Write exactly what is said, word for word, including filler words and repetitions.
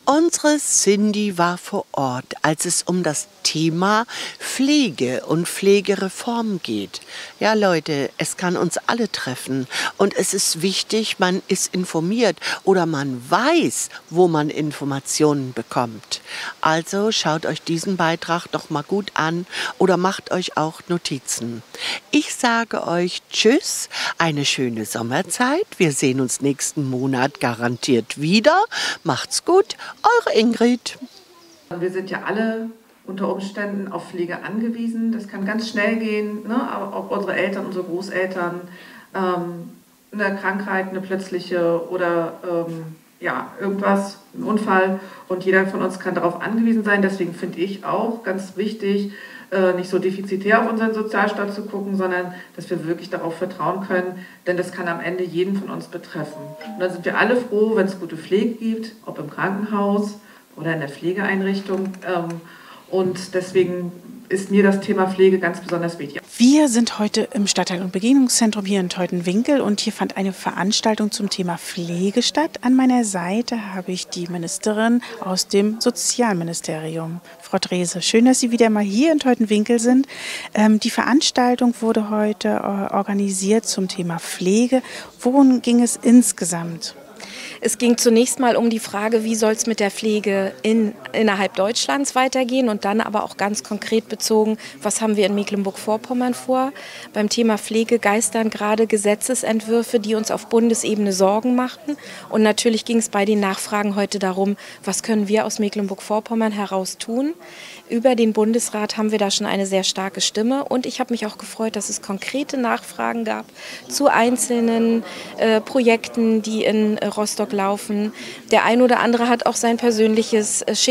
Unsere Cindy war vor Ort, als es um das Thema Pflege und Pflegereform geht. Ja, Leute, es kann uns alle treffen und es ist wichtig, man ist informiert oder man weiß, wo man Informationen bekommt. Also schaut euch diesen Beitrag doch mal gut an oder macht euch auch Notizen. Ich sage euch Tschüss, eine schöne Sommerzeit. Wir sehen uns nächsten Monat garantiert wieder. Macht's gut. Eure Ingrid. Wir sind ja alle unter Umständen auf Pflege angewiesen. Das kann ganz schnell gehen, ne? Auch unsere Eltern, unsere Großeltern, ähm, eine Krankheit, eine plötzliche oder ähm, ja, irgendwas, ein Unfall. Und jeder von uns kann darauf angewiesen sein. Deswegen finde ich auch ganz wichtig, äh, nicht so defizitär auf unseren Sozialstaat zu gucken, sondern dass wir wirklich darauf vertrauen können, denn das kann am Ende jeden von uns betreffen. Und dann sind wir alle froh, wenn es gute Pflege gibt, ob im Krankenhaus oder in der Pflegeeinrichtung. Ähm, und deswegen ist mir das Thema Pflege ganz besonders wichtig. Wir sind heute im Stadtteil- und Begegnungszentrum hier in Teutenwinkel und hier fand eine Veranstaltung zum Thema Pflege statt. An meiner Seite habe ich die Ministerin aus dem Sozialministerium, Frau Drese. Schön, dass Sie wieder mal hier in Teutenwinkel sind. Ähm, die Veranstaltung wurde heute äh, organisiert zum Thema Pflege. Worum ging es insgesamt? Es ging zunächst mal um die Frage, wie soll es mit der Pflege in, innerhalb Deutschlands weitergehen und dann aber auch ganz konkret bezogen, was haben wir in Mecklenburg-Vorpommern vor. Beim Thema Pflege geistern gerade Gesetzesentwürfe, die uns auf Bundesebene Sorgen machten. Und natürlich ging es bei den Nachfragen heute darum, was können wir aus Mecklenburg-Vorpommern heraus tun. Über den Bundesrat haben wir da schon eine sehr starke Stimme und ich habe mich auch gefreut, dass es konkrete Nachfragen gab zu einzelnen äh, Projekten, die in äh, Rostock laufen. Der ein oder andere hat auch sein persönliches äh,